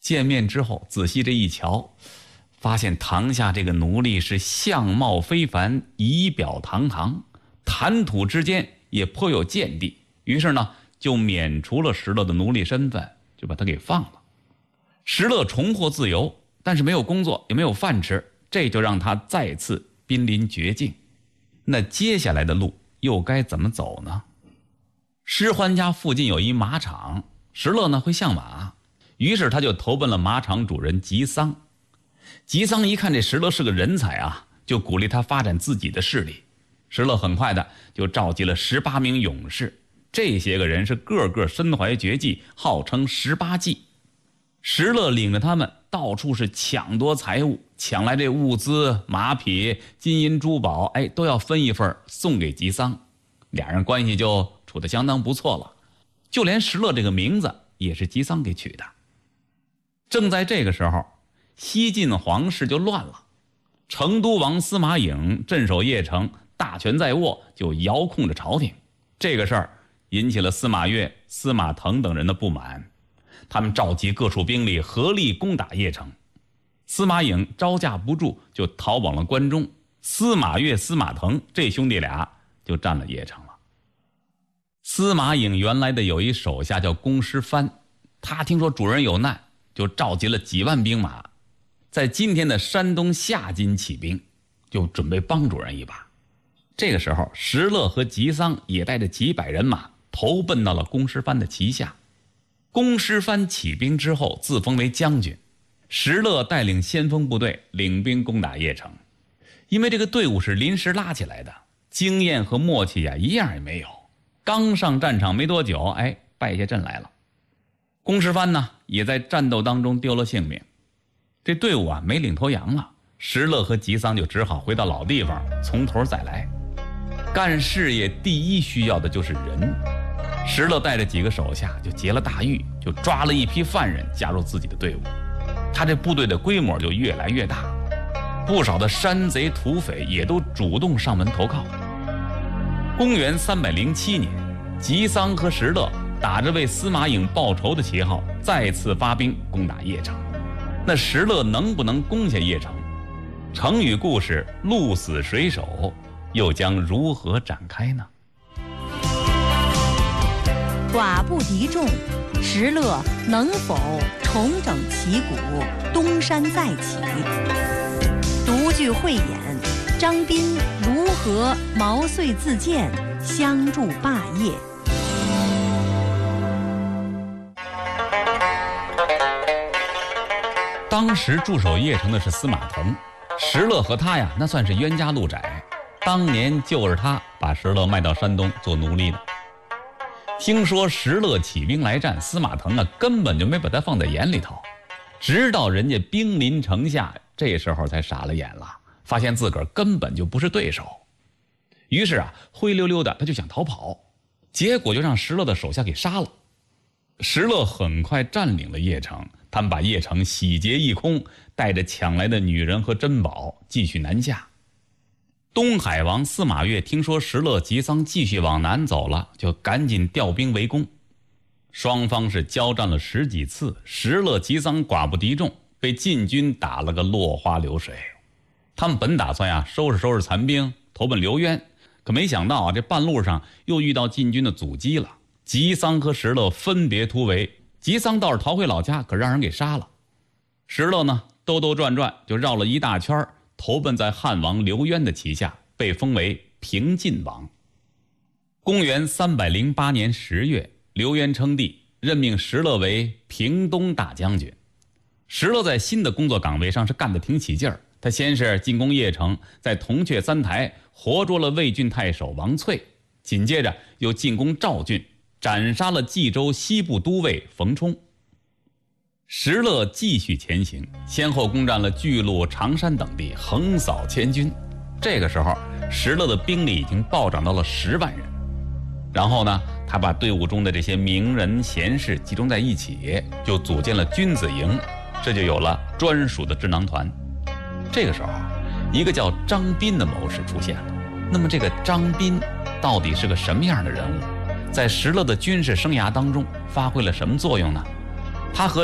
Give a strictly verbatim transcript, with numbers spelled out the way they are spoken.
见面之后仔细这一瞧，发现堂下这个奴隶是相貌非凡，仪表堂堂，谈吐之间也颇有见地，于是呢就免除了石勒的奴隶身份，就把他给放了。石勒重获自由，但是没有工作，也没有饭吃，这就让他再次濒临绝境。那接下来的路又该怎么走呢？石欢家附近有一马场，石勒呢会相马，于是他就投奔了马场主人吉桑。吉桑一看这石勒是个人才啊，就鼓励他发展自己的势力。石勒很快的就召集了十八名勇士，这些个人是个个身怀绝技，号称十八骑。石勒领着他们到处是抢夺财物，抢来这物资、马匹、金银珠宝，哎，都要分一份送给吉桑。俩人关系就处得相当不错了，就连石勒这个名字也是吉桑给取的。正在这个时候，西晋皇室就乱了，成都王司马颖镇守邺城，大权在握，就遥控着朝廷。这个事儿引起了司马越、司马腾等人的不满，他们召集各处兵力合力攻打邺城。司马颖招架不住，就逃往了关中。司马越、司马腾这兄弟俩就占了邺城了。司马颖原来的有一手下叫公师藩，他听说主人有难，就召集了几万兵马，在今天的山东夏津起兵，就准备帮主人一把。这个时候，石勒和吉桑也带着几百人马投奔到了公师藩的旗下。公师藩起兵之后自封为将军，石勒带领先锋部队领兵攻打邺城。因为这个队伍是临时拉起来的，经验和默契呀一样也没有，刚上战场没多久，哎，败下阵来了。公师藩呢也在战斗当中丢了性命，这队伍啊没领头羊了，石勒和吉桑就只好回到老地方，从头再来。干事业第一需要的就是人，石勒带着几个手下就劫了大狱，就抓了一批犯人加入自己的队伍。他这部队的规模就越来越大，不少的山贼土匪也都主动上门投靠。公元三百零七年，吉桑和石勒打着为司马颖报仇的旗号，再次发兵攻打邺城。那石勒能不能攻下邺城？成语故事鹿死谁手又将如何展开呢？ 寡不敌众，石勒能否重整旗鼓，东山再起？独具慧眼，张斌如何毛遂自荐，相助霸业？ 当时驻守邺城的是司马腾，石勒和他呀那算是冤家路窄，当年就是他把石勒卖到山东做奴隶的。听说石勒起兵来战，司马腾啊根本就没把他放在眼里头，直到人家兵临城下，这时候才傻了眼了，发现自个儿根本就不是对手。于是啊灰溜溜的他就想逃跑，结果就让石勒的手下给杀了。石勒很快占领了邺城，他们把邺城洗劫一空，带着抢来的女人和珍宝继续南下。东海王司马越听说石勒、吉桑继续往南走了，就赶紧调兵围攻。双方是交战了十几次，石勒、吉桑寡不敌众，被晋军打了个落花流水。他们本打算呀收拾收拾残兵，投奔刘渊，可没想到啊这半路上又遇到晋军的阻击了。吉桑和石勒分别突围，吉桑倒是逃回老家，可让人给杀了。石勒呢兜兜转转就绕了一大圈，投奔在汉王刘渊的旗下，被封为平晋王。公元三百零八年十月，刘渊称帝，任命石勒为平东大将军。石勒在新的工作岗位上是干得挺起劲儿，他先是进攻邺城，在铜雀三台活捉了魏郡太守王淬，紧接着又进攻赵郡，斩杀了冀州西部都尉冯冲。石勒继续前行，先后攻占了巨鹿、常山等地，横扫千军。这个时候石勒的兵力已经暴涨到了十万人。然后呢他把队伍中的这些名人贤士集中在一起，就组建了君子营，这就有了专属的智囊团。这个时候一个叫张斌的谋士出现了。那么这个张斌到底是个什么样的人物？在石勒的军事生涯当中发挥了什么作用呢？他和